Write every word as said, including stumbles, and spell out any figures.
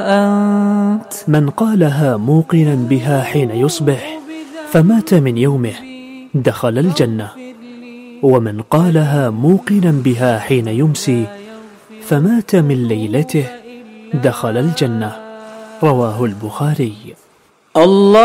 أنت. من قالها موقنا بها حين يصبح فمات من يومه دخل الجنة، ومن قالها موقنا بها حين يمسي فمات من ليلته دخل الجنة. رواه البخاري. الله